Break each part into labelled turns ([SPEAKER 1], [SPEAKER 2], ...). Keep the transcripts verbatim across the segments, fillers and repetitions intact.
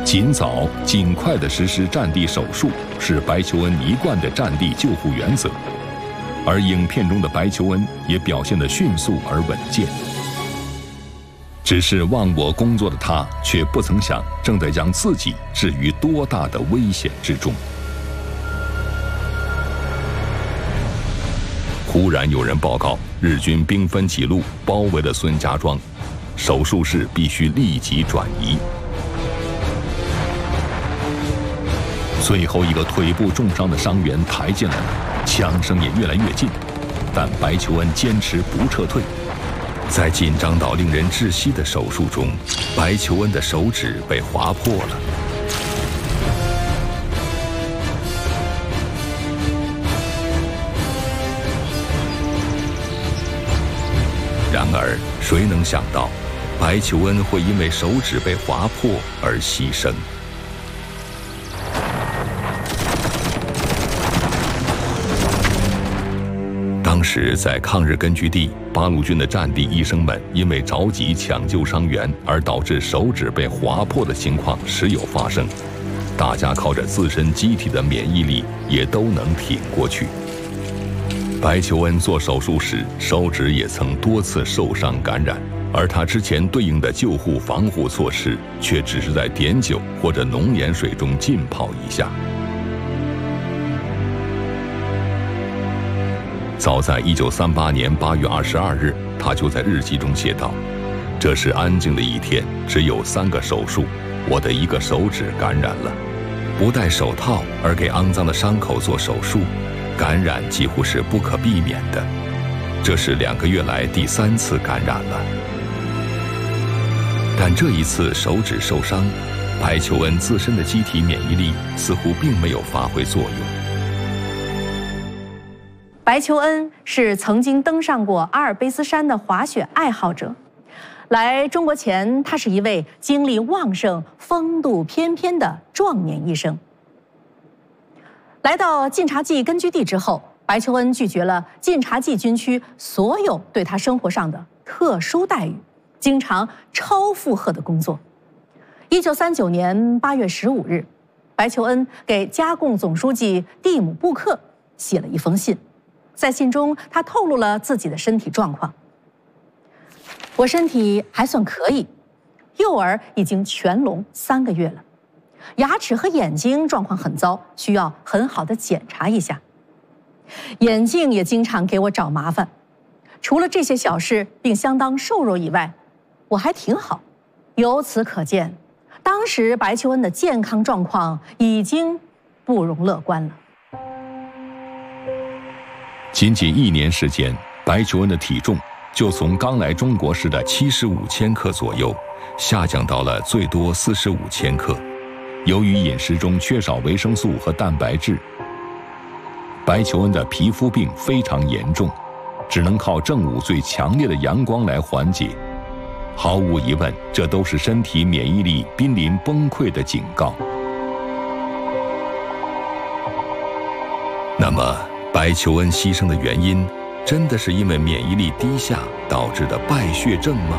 [SPEAKER 1] 尽早、尽快地实施战地手术是白求恩一贯的战地救护原则，而影片中的白求恩也表现得迅速而稳健。只是忘我工作的他，却不曾想正在将自己置于多大的危险之中。忽然有人报告，日军兵分几路包围了孙家庄，手术室必须立即转移。最后一个腿部重伤的伤员抬进来了，枪声也越来越近，但白求恩坚持不撤退。在紧张到令人窒息的手术中，白求恩的手指被划破了。然而，谁能想到，白求恩会因为手指被划破而牺牲？当时在抗日根据地，八路军的战地医生们因为着急抢救伤员而导致手指被划破的情况时有发生，大家靠着自身机体的免疫力也都能挺过去。白求恩做手术时，手指也曾多次受伤感染，而他之前对应的救护防护措施却只是在碘酒或者浓盐水中浸泡一下。早在一九三八年八月二十二日，他就在日记中写道：“这是安静的一天，只有三个手术，我的一个手指感染了。不戴手套而给肮脏的伤口做手术，感染几乎是不可避免的。这是两个月来第三次感染了。但这一次手指受伤，白求恩自身的机体免疫力似乎并没有发挥作用。”
[SPEAKER 2] 白求恩是曾经登上过阿尔卑斯山的滑雪爱好者。来中国前，他是一位精力旺盛、风度翩翩的壮年医生。来到晋察冀根据地之后，白求恩拒绝了晋察冀军区所有对他生活上的特殊待遇，经常超负荷的工作。一九三九年八月十五日，白求恩给加贡总书记蒂姆布克写了一封信。在信中，他透露了自己的身体状况。我身体还算可以，右耳已经全聋三个月了，牙齿和眼睛状况很糟，需要很好的检查一下。眼镜也经常给我找麻烦。除了这些小事，并相当瘦弱以外，我还挺好。由此可见，当时白求恩的健康状况已经不容乐观了。
[SPEAKER 1] 仅仅一年时间，白求恩的体重就从刚来中国时的七十五千克左右，下降到了最多四十五千克。由于饮食中缺少维生素和蛋白质，白求恩的皮肤病非常严重，只能靠正午最强烈的阳光来缓解。毫无疑问，这都是身体免疫力濒临崩溃的警告。那么，白求恩牺牲的原因，真的是因为免疫力低下导致的败血症吗？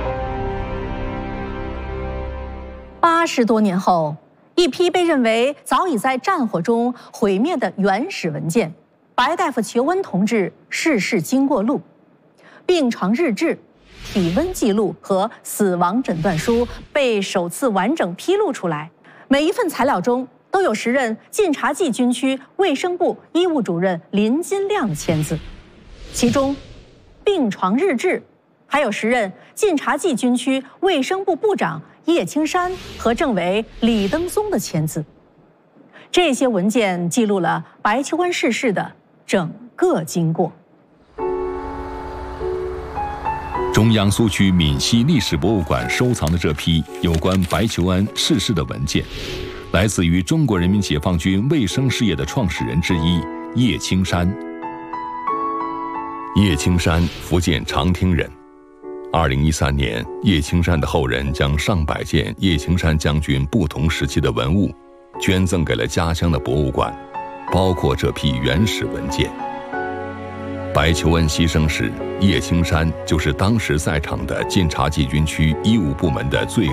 [SPEAKER 2] 八十多年后，一批被认为早已在战火中毁灭的原始文件《白大夫求恩同志逝世经过录》、病床日志、体温记录和死亡诊断书被首次完整披露出来。每一份材料中都有时任晋察冀军区卫生部医务主任林金亮的签字，其中病床日志还有时任晋察冀军区卫生部部长叶青山和政委李登松的签字。这些文件记录了白求恩逝世的整个经过。
[SPEAKER 1] 中央苏区闽西历史博物馆收藏的这批有关白求恩逝世的文件，来自于中国人民解放军卫生事业的创始人之一叶青山。叶青山，福建长汀人。二零一三年，叶青山的后人将上百件叶青山将军不同时期的文物捐赠给了家乡的博物馆，包括这批原始文件。白求恩牺牲时，叶青山就是当时在场的晋察冀军区医务部门的最